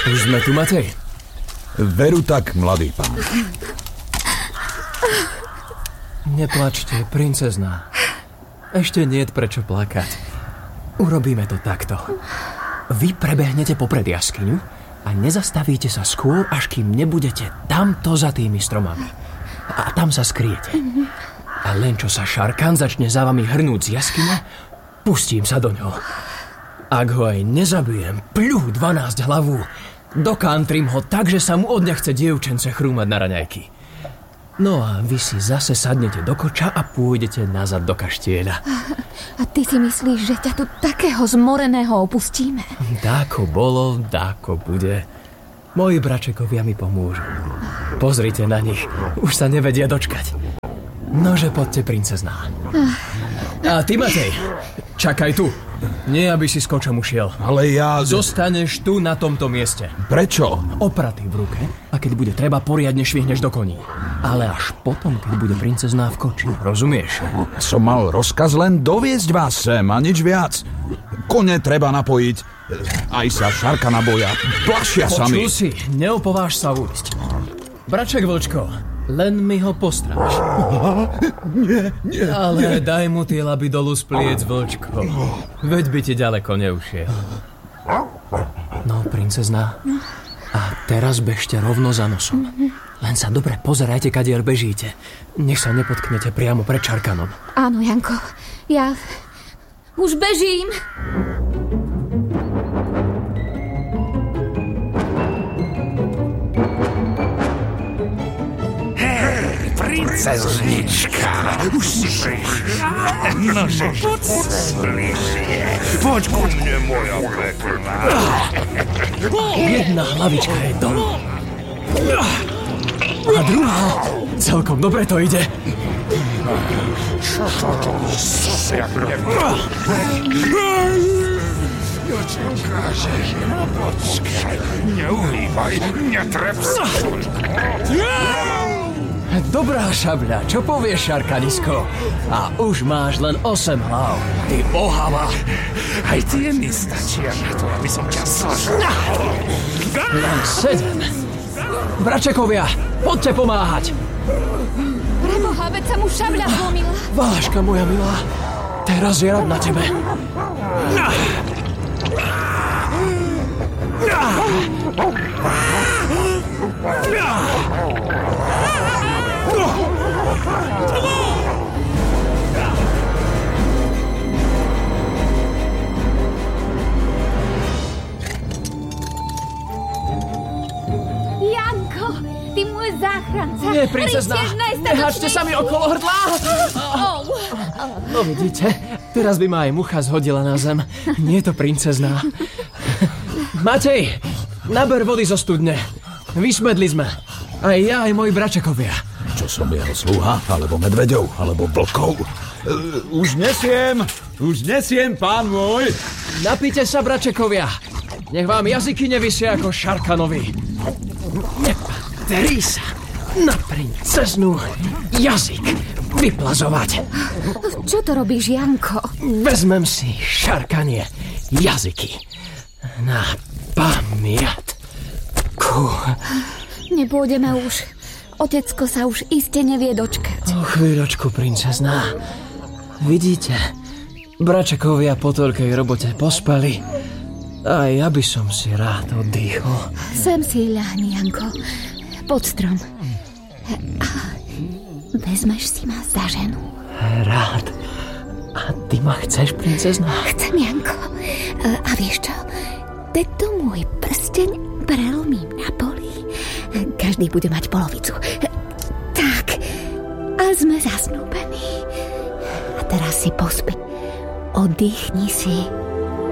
Už sme tu, Matej? Veru tak, mladý pán. Neplačte, princezná. Ešte niet prečo plakať. Urobíme to takto. Vy prebehnete popred jaskyňu a nezastavíte sa skôr, až kým nebudete tamto za tými stromami. A tam sa skryjete. A len čo sa Šarkan začne za vami hrnúť z jaskyne, pustím sa do ňoho. Ak ho aj nezabijem, pľu 12 hlavu, dokantrím ho tak, že sa mu odnechce dievčence chrúmať na raňajky. No a vy si zase sadnete do koča a pôjdete nazad do kaštieľa. A ty si myslíš, že ťa tu takého zmoreného opustíme? Dáko bolo, dáko bude. Moji bračekovia mi pomôžu. Pozrite na nich, už sa nevedia dočkať. Nože poďte, princezná. A ty, Matej, čakaj tu. Nie, aby si s kočom ušiel. Ale ja... Zostaneš tu na tomto mieste. Prečo? Opratý v ruke a keď bude treba, poriadne švihneš do koní. Ale až potom, keď bude princezná v koči. Rozumieš? Som mal rozkaz len doviesť vás sem a nič viac. Kone treba napojiť. Aj sa Šarkana boja. Plašia sa mi. Počul si, neopováž sa ujsť. Braček Vlčko, len mi ho postráž. Nie. Ale daj mu tie laby dolu z pliec, Vlčko. Veď by ti ďaleko neušiel. No, princezná. A teraz bežte rovno za nosom. Len sa dobre pozerajte, kadiaľ bežíte. Nech sa nepotknete priamo pred Šarkanom. Áno, Janko. Ja už bežím. Princeznička, už si prišla. Nože, poď bližšie. Poď ku mne, moja pekná. Jedna hlavička je dolu. A druhá. Celkom dobre to ide. Počkaj, neuhýbaj, netreb sa. Dobrá šabľa, čo povieš, Šarkanisko? A už máš len 8 hlav. Ty ohava. Aj tie mi stačia na to, aby som ťa zožral. Len 7. Bračekovia, poďte pomáhať. Preboha, veď sa mu šabľa zlomila. Váška, moja milá, teraz je rad na tebe. Janko, ty môj záchranca. Nie, princezná, nehačte sa mi okolo hrdla. No vidíte, teraz by ma aj mucha zhodila na zem. Nie je to princezná. Matej, naber vody zo studne. Vysmedli sme. Aj ja, aj moji bračekovia. Čo som jeho sluha, alebo medveďov, alebo vlkov? Už nesiem, pán môj. Napíte sa, bračekovia. Nech vám jazyky nevisia ako Šarkanovi. Nepatrí sa na princeznú jazyk vyplazovať. Čo to robíš, Janko? Vezmem si, Šarkanie, jazyky na pamiatku. Nepôjdeme už. Otecko sa už iste nevie dočkať. Chvíľočku, princezná. Vidíte, bračekovia po toľkej robote pospali. A ja by som si rád oddychol. Sem si ľahni, Janko. Pod strom. Vezmeš si ma za ženu? Rád. A ty ma chceš, princezná? Chcem, Janko. A vieš čo? Tento môj prsteň prelomím na poli. Každý bude mať polovicu. Tak. A sme zasnúbení. A teraz si pospí. Oddychni si.